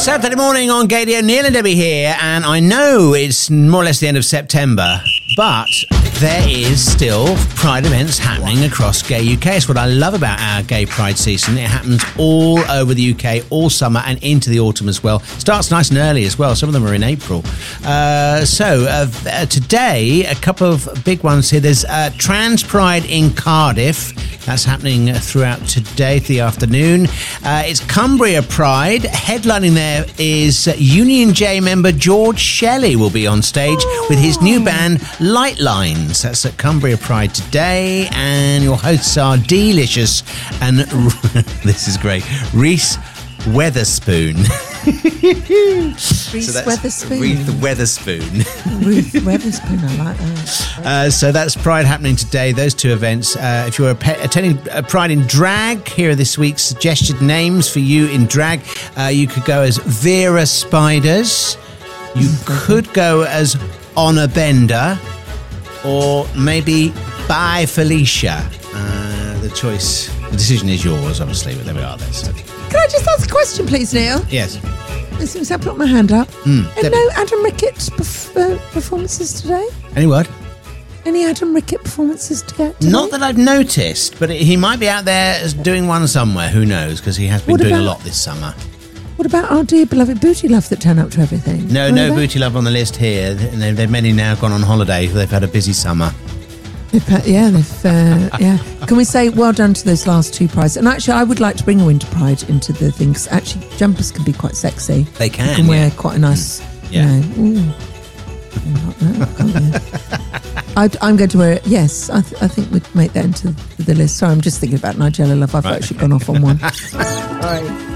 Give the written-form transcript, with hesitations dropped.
Saturday morning on Gadio, Neil and Debbie here, and I know it's more or less the end of September, but there is still Pride events happening across Gay UK. It's what I love about our Gay Pride season. It happens all over the UK, all summer and into the autumn as well. Starts nice and early as well. Some of them are in April. Today, a couple of big ones here. There's Trans Pride in Cardiff. That's happening throughout today, the afternoon. It's Cumbria Pride. Headlining there is Union J member George Shelley will be on stage with his new band Light Lines. That's at Cumbria Pride today. And your hosts are Delicious and this is great, Reese Weatherspoon. Reese Weatherspoon. Reese Weatherspoon. Ruth Weatherspoon, I like that. So that's Pride happening today, those two events. If you're attending Pride in drag, here are this week's suggested names for you in drag. You could go as Vera Spiders. You could go as Honor Bender. Or maybe Bye Felicia. The decision is yours, obviously, but there we are. Can I just ask a question, please, Neil? Yes. As soon as I put my hand up. And Debbie. no Adam Rickett performances today? Any word? Any Adam Rickett performances to get today? Not that I've noticed, but he might be out there doing one somewhere. Who knows? Because he has been doing a lot this summer. What about our dear beloved Booty Love that turn up to everything? No Booty Love on the list here. They've many now gone on holiday. They've had a busy summer. Can we say well done to those last two prides? And actually, I would like to bring a winter pride into the thing, because actually jumpers can be quite sexy. They can. You can wear quite a nice, I'm going to wear it. Yes, I think we'd make that into the list. Sorry, I'm just thinking about Nigella Love. I've actually gone off on one. All right.